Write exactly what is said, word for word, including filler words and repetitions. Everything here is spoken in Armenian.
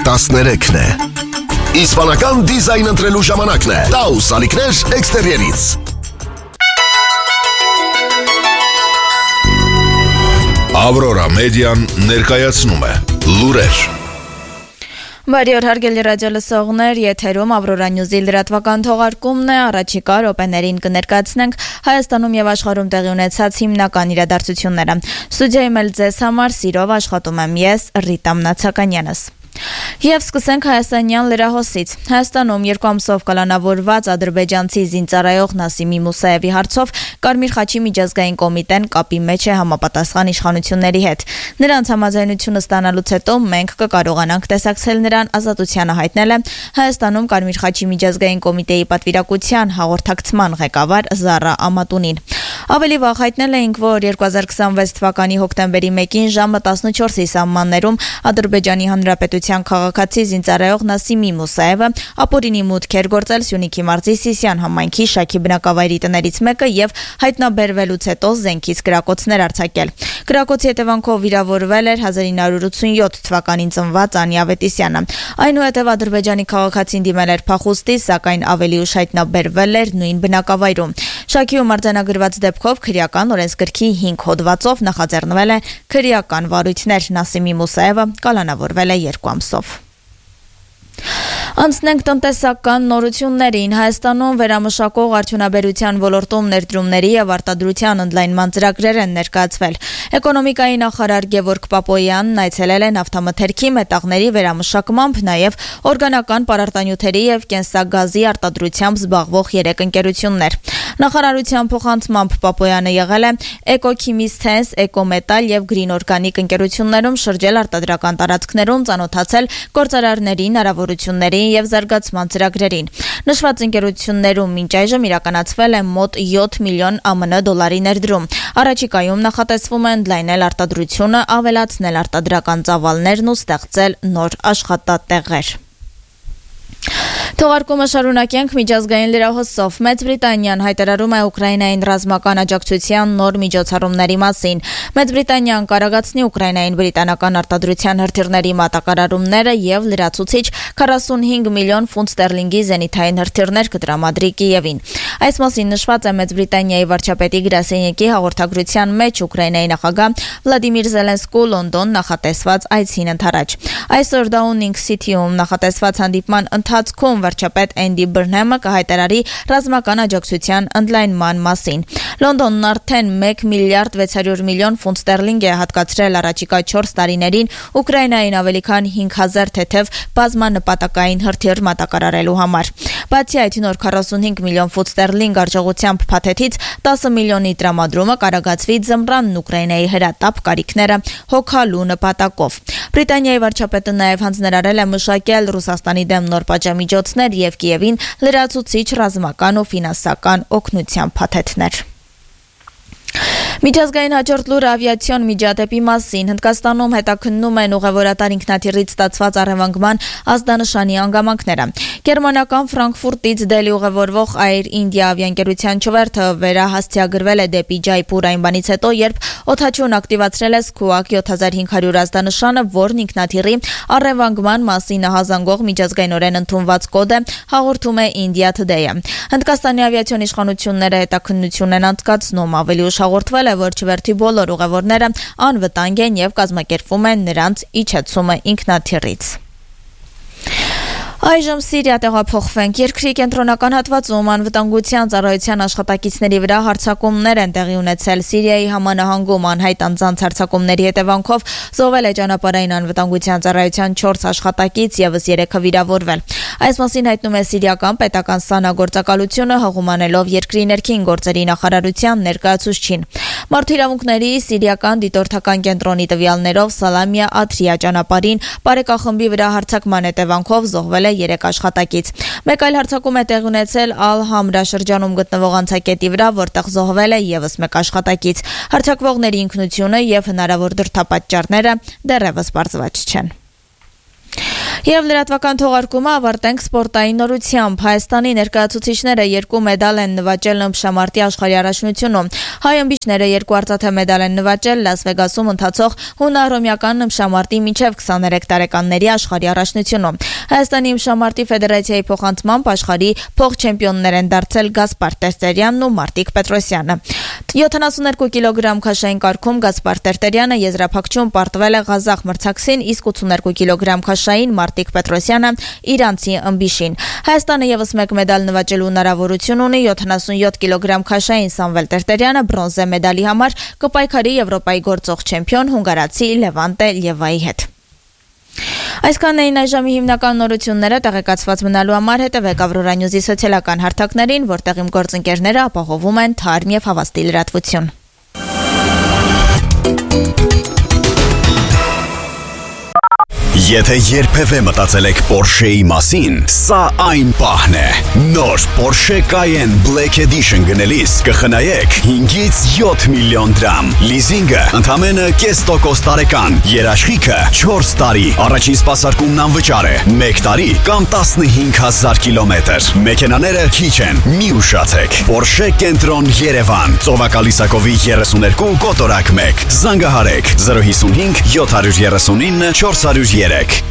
տասներեքն է։ Իսպանական դիզայն ընտրելու ժամանակն է։ Taus ալիքներ էքստերիերից։ Aurora Median ներկայացնում է լուրեր։ Բարի օր հարգելի ռադիոլսողներ, եթերում Aurora News-ի լրատվական թողարկումն է, առաջիկա րոպեներին կներկայացնենք Հայաստանում եւ աշխարհում տեղի ունեցած հիմնական իրադարձությունները։ Ստուդիայում էլ ձեզ համար սիրով աշխատում եմ ես, Ռիտա Մնացականյանս։ Եվ սկսենք հայաստանյան լրահոսից։ Հայաստանում երկու ամսով կալանավորված ադրբեջանցի զինծառայող Նասիմի Մուսաևի հարցով Կարմիր խաչի միջազգային կոմիտեն կապի մեջ է համապատասխան իշխանությունների հետ։ Նրանց համաձայնությունը ստանալուց հետո մենք կկարողանանք տեսակցել նրան, ազատությանը հայտնել է Հայաստանում Կարմիր խաչի միջազգային կոմիտեի պատվիրակության հաղորդակցման ղեկավար Զառա Ամատունին։ Ավելի վաղ հայտնել էինք, որ երկու հազար քսանվեց թվականի հոկտեմբերի մեկին ժամը տասնչորսի սահմաններում Ադրբեջանի Հանրապետության քաղաքացի զինծառայող Նասիմի Մուսաևը ապօրինի մուտք էր գործել Սյունիքի մարզի Սիսիան համայնքի Շաքի բնակավայրի տներից մեկը եւ հայտնաբերվելուց հետո զենքից կրակոցներ արձակել։ Կրակոցի հետևանքով վիրավորվել էր հազար ինը հարյուր ութսունյոթ թվականին ծնված Անի Ավետիսյանը։ Այնուհետև Ադրբեջանի քաղաքացին դիմել էր փախուստի, սակայն ավելի ուշ հայտնաբերվել էր նույն բնակավայրում։ Շաքիում արձանագրված դեպքով քրեական օրենսգրքի հինգ հոդվածով նախաձեռնվել է քրեական վարույթներ։ Նասիմի Մուսաևը կալանավորվել է երկու ամսով։ Անցնենք տնտեսական նորություններին։ Հայաստանում վերամշակող արդյունաբերության ոլորտում ներդրումների եւ արտադրության ընդլայնման ծրագրեր են ներկայացվել։ Էկոնոմիկայի նախարար Գևորգ Պապոյանն այցելել է նավթամթերքի, մետաղների վերամշակմամբ, նաեւ օրգանական պարարտանյութերի եւ կենսագազի արտադրությամբ զբաղվող երեք ընկերություններ։ Նախարարության փոխանցմամբ Պապոյանը եղել է Էկոքիմիստենս, Էկոմետալ եւ Գրին օրգանիկ ընկերություններում, շրջել արտադրական տարածքներում, ծանոթացել գործարարներին, հնարավորություններին եւ զարգացման ծրագրերին։ Նշված ընկերություններում մինչ այժմ իրականացվել է մոտ յոթ միլիոն ԱՄՆ դոլարի ներդրում։ Առաջիկայում նախատեսվում է ընդլայնել արտադրությունը, ավելացնել արտադրական ծավալներն ու ստեղծել նոր աշխատատեղեր։ Թողարկումը շարունակենք միջազգային լրահոսով։ Մեծ Բրիտանիան հայտարարում է Ուկրաինային ռազմական աջակցության նոր միջոցառումների մասին։ Մեծ Բրիտանիան կարողացնի Ուկրաինային բրիտանական արտադրության հրթիռների մատակարարումները եւ լրացուցիչ քառասունհինգ միլիոն ֆունտ ստերլինգի զենիթային հրթիռներ կտրամադրի Կիևին։ Այս մասին նշված է Մեծ Բրիտանիայի վարչապետի գրասենյակի հաղորդագրության մեջ Ուկրաինայի նախագահ Վլադիմիր Զելենսկու Լոնդոն նախատեսված այցին ընդառաջ։ Այսօր Դաունինգ Սիթիում նախատեսված հանդիպման ընթացքում վարչապետ Էնդի Բըրնհեմը կհայտարարի ռազմական աջակցության ընդլայնման մասին։ Լոնդոնն արդեն մեկ միլիարդ վեց հարյուր միլիոն ֆունտ ստերլինգ է հատկացրել առաջիկա չորս տարիներին Ուկրաինային ավելի քան հինգ հազար թեթև բազմանպատակային հրթիռ մատակարարելու համար։ Բացի այդ, նոր քառասունհինգ միլիոն ֆունտ ստերլինգ արժողությամբ փաթեթից տասը միլիոնի տրամադրումը կարողացվի ձմռանն Ուկրաինայի հրատապ կարիքները հոգալու նպատակով։ Բրիտանիայի վարչապետը նաև հանձնարարել է մշակել Ռուսաստանի դեմ նոր պատժամիջոցներ եւ Կիևին լրացուցիչ ռազմական ու ֆինանսական օգնության փաթեթներ։ Միջազգային հաջորդ լուրը ավիացիոն միջադեպի մասին։ Հնդկաստանում հետաքննում են ուղևորատար ինքնաթիռից ստացված առևանգման ազդանշանի անգամանքները։ Գերմանական Ֆրանկֆուրտից Դելի ուղևորվող Air India ավիաընկերության չվերթը վերահասցեագրվել է դեպի Ջայպուր այն բանից հետո, երբ օդաչուն ակտիվացրել է Squawk յոթ հազար հինգ հարյուր ազդանշանը, որն ինքնաթիռի առևանգման մասին հազանգող միջազգայինորեն ընդունված կոդ է, հաղորդում է India Today-ը։ Հնդկաստանի ավիացիոն իշխանությունները հետաքննություն են անցկացնում, ավելի ուշ հաղորդվել է, որ չվերթի բոլոր ուղևորները անվտանգ են եւ կազմակերպվում են նրանց իջեցումը ինքնաթիռից։ Այժմ Սիրիա տեղափոխվենք։ Երկրի կենտրոնական հատվածում անվտանգության ծառայության աշխատակիցների վրա հարձակումներ են տեղի ունեցել։ Սիրիայի Համանահանգում անհայտ անձանց հարձակումների հետևանքով զոհվել է ճանապարհային անվտանգության ծառայության չորս աշխատակից, եւս երեքը վիրավորվել։ Այս մասին հայտնում է Սիրիական պետական սահմանագործակալությունը, հղումանելով երկրի ներքին գործերի նախարարության ներկայացուցչին։ Մարդու իրավունքների Սիրիական դիտորդական կենտրոնի տվյալներով Սալամիա Աթրիա ճանապարհին բարեկախմբի վրա հարձակման հետևանքով զոհվել է երեք աշխատակից։ Մեկ այլ հարձակում է տեղի ունեցել Ալ-Համրա շրջանում գտնվող անցակետի վրա, որտեղ զոհվել է եւս մեկ աշխատակից։ Հարձակվողների ինքնությունը եւ հնարավոր դրդապատճառները դեռևս պարզված չեն։ Եվ լրատվական թողարկումը ավարտենք սպորտային նորությամբ։ Հայաստանի ներկայացուցիչները երկու մեդալ են նվաճել ըմբշամարտի աշխարհի առաջնությունում։ Հայ ըմբիշները երկու արծաթե մեդալ են նվաճել Լաս Վեգասում ընթացող հունահռոմեական ըմբշամարտի մինչև քսաներեք տարեկանների աշխարհի առաջնությունում։ Հայաստանի ըմբշամարտի ֆեդերացիայի փոխանցմամբ աշխարհի փոխ-չեմպիոններ են դարձել Գասպար Տերտերյանն ու Մարտիկ Պետրոսյանը։ յոթանասուններկու կիլոգրամ քաշային կարգում Գասպար Տերտերյանը եզրափակչում պարտվել է Ղազախ մրցակցին, իսկ ութսուներկու կիլոգրամ քաշային Մարտիկ Պետրոսյանը իրանցի ըմբիշին։ Հայաստանը եւս մեկ մեդալ նվաճելու հնարավորություն ունի։ յոթանասունյոթ կիլոգրամ քաշային Սամվել Տերտերյանը բրոնզե մեդալի համար կպայքարի Եվրոպայի գործող չեմպիոն հունգարացի Լևանտե Լևայի հետ։ Այսքանն էին այժմի հիմնական նորությունները, տեղեկացված մնալու համար հետևեք Ավրորա Նյուզի սոցիալական հարթակներին, որտեղ իմ գործընկերները ապահովում են թարմ եւ հավաստի լրատվություն։ Եթե երբևէ մտածել եք Porsche-ի մասին, սա այն պահն է։ Նոր Porsche Cayenne Black Edition գնելիս կխնայեք հինգից յոթ միլիոն դրամ։ Լիզինգը ընդամենը կես տոկոս տարեկան, երաշխիքը չորս տարի, առաջին սպասարկումն անվճար է, մեկ տարի կամ տասնհինգ հազար կիլոմետր։ Մեքենաները քիչ են, մի ուշացեք։ Porsche Կենտրոն Երևան, Ծովակալիսակովի երեսուներկու կոտորակ մեկ։ Զանգահարեք զրո հիսունհինգ յոթ երեսունինը չորս հարյուր երեք։